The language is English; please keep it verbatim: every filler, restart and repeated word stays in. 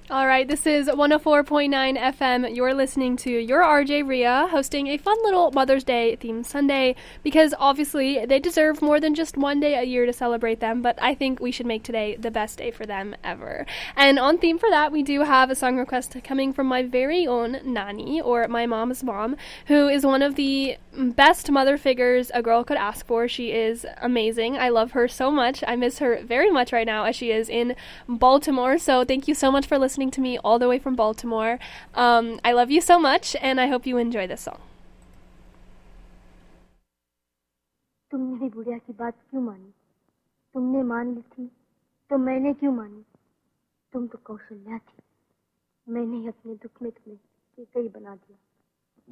All right, this is one oh four point nine F M. You're listening to your R J Rhea hosting a fun little Mother's Day themed Sunday because obviously they deserve more than just one day a year to celebrate them, but I think we should make today the best day for them ever. And on theme for that, we do have a song request coming from my very own Nani, or my mom's mom, who is one of the best mother figures a girl could ask for. She is amazing. I love her so much. I miss her very much right now as she is in Baltimore, so thank you so much for listening to me all the way from Baltimore. Um, I love you so much, and I hope you enjoy this song. तुमने भी बुढ़िया की बात क्यों मानी? तुमने मान ली थी तो मैंने क्यों मानी? तुम तो कौशल्या थी, मैंने अपने दुख में तुम्हें कई बना दिया.